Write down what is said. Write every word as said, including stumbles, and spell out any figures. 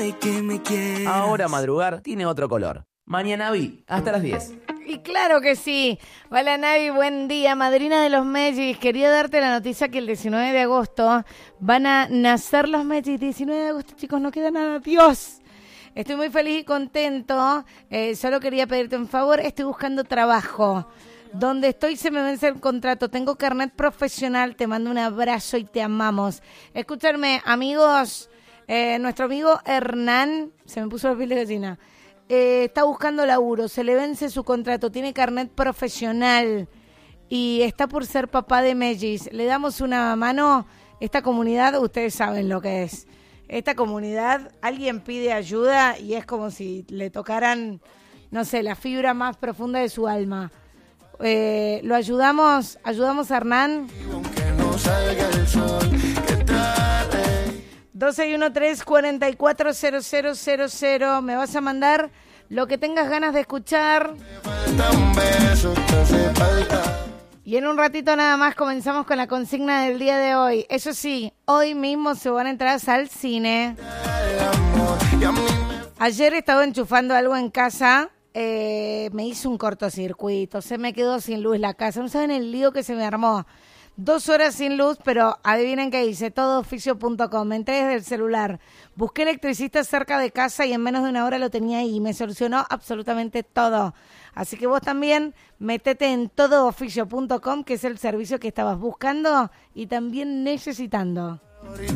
sé que me quieres. Ahora madrugar tiene otro color. Mañana vi, hasta las diez. Y claro que sí. Hola Navi, buen día. Madrina de los Mellis. Quería darte la noticia que el diecinueve de agosto van a nacer los Mellis. diecinueve de agosto, chicos, no queda nada. Dios. Estoy muy feliz y contento. Eh, solo quería pedirte un favor. Estoy buscando trabajo. Donde estoy se me vence el contrato. Tengo carnet profesional. Te mando un abrazo y te amamos. Escúchame, amigos. Eh, nuestro amigo Hernán, se me puso la piel de gallina. Eh, está buscando laburo, se le vence su contrato, tiene carnet profesional y está por ser papá de mellis. Le damos una mano. Esta comunidad, ustedes saben lo que es. Esta comunidad, alguien pide ayuda y es como si le tocaran, no sé, la fibra más profunda de su alma. Eh, ¿Lo ayudamos? ¿Ayudamos a Hernán? dos seis uno tres, cuatro cuatro cero cero cero cero. Me vas a mandar lo que tengas ganas de escuchar. Y en un ratito nada más comenzamos con la consigna del día de hoy. Eso sí, hoy mismo se van a entrar al cine. Ayer estaba enchufando algo en casa. Eh, me hizo un cortocircuito. Se me quedó sin luz la casa. No saben el lío que se me armó. Dos horas sin luz, pero adivinen qué hice, todo oficio punto com. Me entré desde el celular, busqué electricista cerca de casa y en menos de una hora lo tenía ahí. Me solucionó absolutamente todo. Así que vos también metete en todo oficio punto com, que es el servicio que estabas buscando y también necesitando.